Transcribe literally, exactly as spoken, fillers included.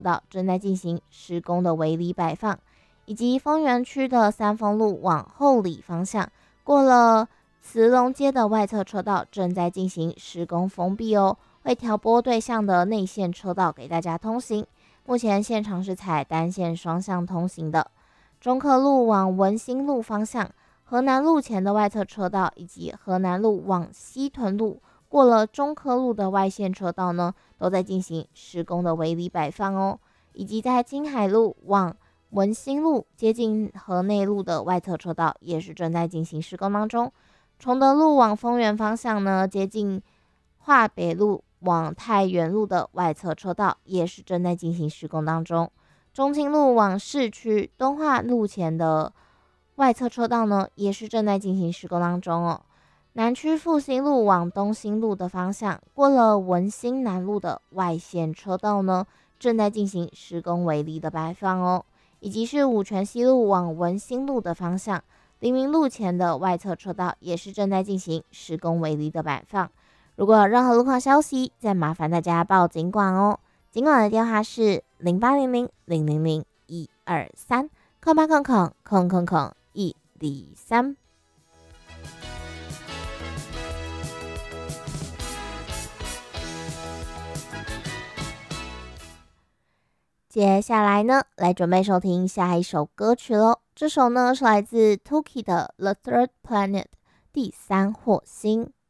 道正在进行施工的围篱摆放，以及丰原区的三丰路往后里方向过了慈龙街的外侧车道正在进行施工封闭哦，会调拨对向的内线车道给大家通行。目前现场是采单线双向通行的。中科路往文心路方向，河南路前的外侧车道以及河南路往西屯路过了中科路的外线车道呢，都在进行施工的围篱摆放哦，以及在金海路往文心路接近河内路的外侧车道也是正在进行施工当中。崇德路往丰原方向呢，接近华北路往太原路的外侧车道也是正在进行施工当中。中清路往市区东化路前的外侧车道呢，也是正在进行施工当中哦。南区复兴路往东兴路的方向，过了文心南路的外线车道呢，正在进行施工围篱的摆放哦。以及是五权西路往文心路的方向，黎明路前的外侧车道也是正在进行施工围篱的摆放。如果有任何路况消息，再麻烦大家报警管哦。警管的电话是零八零零零零零一二三空八空空空空空一零三。接下来呢，来准备收听下一首歌曲喽。这首呢是来自 Tookie 的《The Third Planet》第三火星。